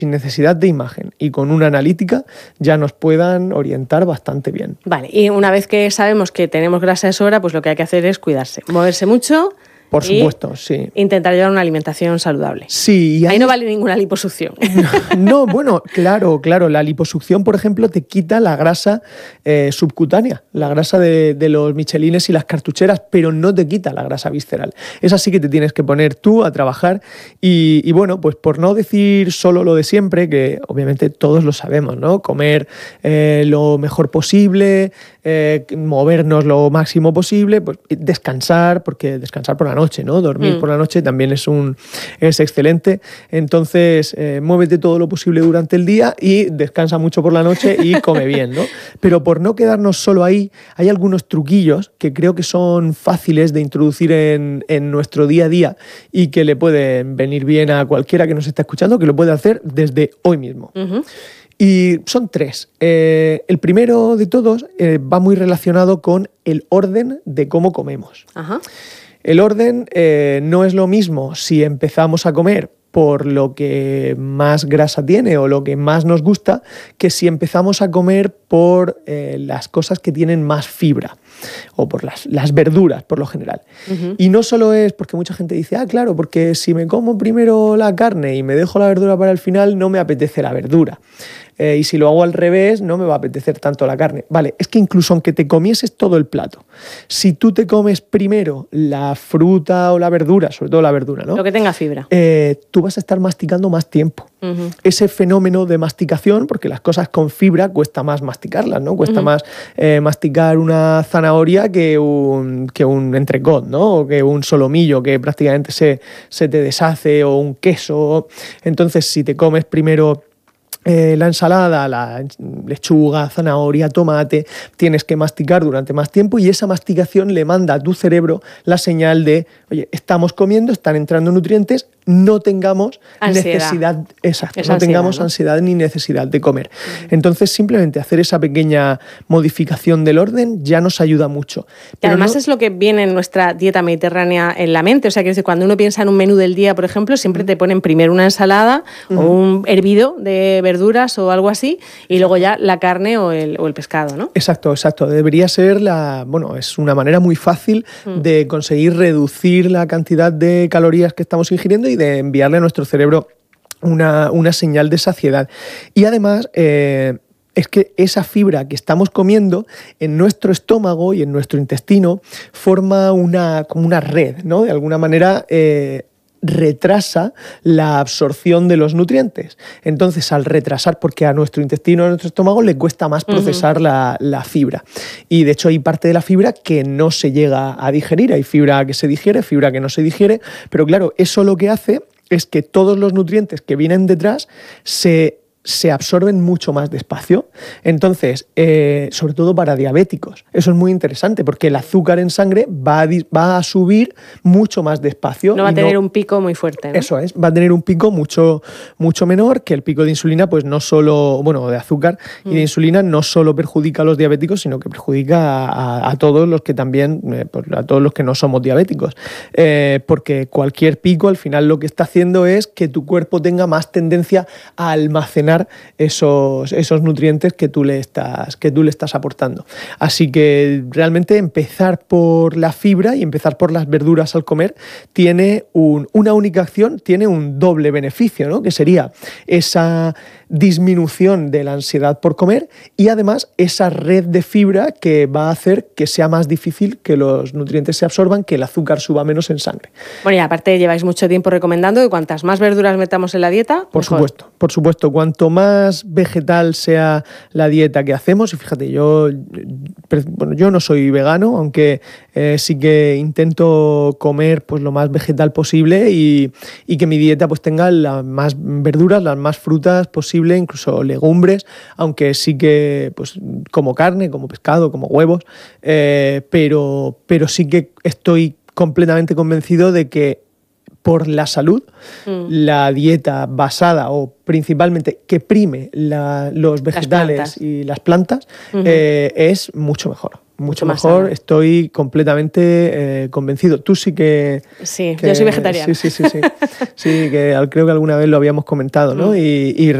sin necesidad de imagen y con una analítica ya nos puedan orientar bastante bien. Vale, y una vez que sabemos que tenemos grasa de sobra, pues lo que hay que hacer es cuidarse, moverse mucho. Por supuesto, sí. Intentar llevar una alimentación saludable. Sí. Y ahí no vale ninguna liposucción. No, bueno, claro. La liposucción, por ejemplo, te quita la grasa subcutánea, la grasa de los michelines y las cartucheras, pero no te quita la grasa visceral. Es así que te tienes que poner tú a trabajar y bueno, pues por no decir solo lo de siempre, que obviamente todos lo sabemos, ¿no? Comer lo mejor posible, movernos lo máximo posible, pues descansar, porque descansar por la noche, ¿no? Dormir por la noche también es excelente. Entonces, muévete todo lo posible durante el día y descansa mucho por la noche y come bien, ¿no? Pero por no quedarnos solo ahí, hay algunos truquillos que creo que son fáciles de introducir en nuestro día a día y que le pueden venir bien a cualquiera que nos esté escuchando, que lo puede hacer desde hoy mismo. Uh-huh. Y son 3. El primero de todos va muy relacionado con el orden de cómo comemos. Ajá. El orden no es lo mismo si empezamos a comer por lo que más grasa tiene o lo que más nos gusta, que si empezamos a comer por las cosas que tienen más fibra o por las verduras, por lo general. Uh-huh. Y no solo es porque mucha gente dice, claro, porque si me como primero la carne y me dejo la verdura para el final, no me apetece la verdura. Y si lo hago al revés, no me va a apetecer tanto la carne. Vale, es que incluso aunque te comieses todo el plato, si tú te comes primero la fruta o la verdura, sobre todo la verdura, ¿no? Lo que tenga fibra. Tú vas a estar masticando más tiempo. Uh-huh. Ese fenómeno de masticación, porque las cosas con fibra cuesta más masticarlas, ¿no? Cuesta más masticar una zanahoria que un entrecot, ¿no? O que un solomillo que prácticamente se te deshace, o un queso. Entonces, si te comes primero la ensalada, la lechuga, zanahoria, tomate, tienes que masticar durante más tiempo y esa masticación le manda a tu cerebro la señal de, oye, estamos comiendo, están entrando nutrientes, no tengamos necesidad, no tengamos ansiedad ni necesidad de comer. Entonces, simplemente hacer esa pequeña modificación del orden ya nos ayuda mucho. Y además es lo que viene en nuestra dieta mediterránea en la mente. O sea, que cuando uno piensa en un menú del día, por ejemplo, siempre te ponen primero una ensalada o un hervido de verduras o algo así, y luego ya la carne o el pescado, ¿no? Exacto. Debería ser es una manera muy fácil de conseguir reducir la cantidad de calorías que estamos ingiriendo y de enviarle a nuestro cerebro una señal de saciedad. Y además, es que esa fibra que estamos comiendo en nuestro estómago y en nuestro intestino forma como una red, ¿no? De alguna manera retrasa la absorción de los nutrientes. Entonces, al retrasar, porque a nuestro intestino, a nuestro estómago, le cuesta más procesar la fibra. Y de hecho hay parte de la fibra que no se llega a digerir. Hay fibra que se digiere, fibra que no se digiere, pero claro, eso lo que hace es que todos los nutrientes que vienen detrás se absorben mucho más despacio. Entonces, sobre todo para diabéticos, eso es muy interesante porque el azúcar en sangre va a subir mucho más despacio. No va a tener un pico muy fuerte, ¿no? Eso es, va a tener un pico mucho, mucho menor, que el pico de insulina, pues no solo, de azúcar y de insulina no solo perjudica a los diabéticos, sino que perjudica a todos los que también, a todos los que no somos diabéticos. Porque cualquier pico al final lo que está haciendo es que tu cuerpo tenga más tendencia a almacenar esos nutrientes que tú le estás aportando. Así que realmente empezar por la fibra y empezar por las verduras al comer tiene una única acción, tiene un doble beneficio, ¿no? Que sería esa disminución de la ansiedad por comer y además esa red de fibra que va a hacer que sea más difícil que los nutrientes se absorban, que el azúcar suba menos en sangre. Bueno, y aparte lleváis mucho tiempo recomendando que cuantas más verduras metamos en la dieta, por supuesto, cuanto más vegetal sea la dieta que hacemos, y fíjate, yo no soy vegano, aunque sí que intento comer pues lo más vegetal posible y que mi dieta pues tenga las más verduras, las más frutas posible, incluso legumbres, aunque sí que pues como carne, como pescado, como huevos, pero sí que estoy completamente convencido de que por la salud, la dieta basada o principalmente que prime los vegetales y las plantas es mucho mejor. mucho más mejor. sana. Estoy completamente convencido. Tú sí que... Sí, yo soy vegetariana. Sí, que creo que alguna vez lo habíamos comentado, ¿no? Y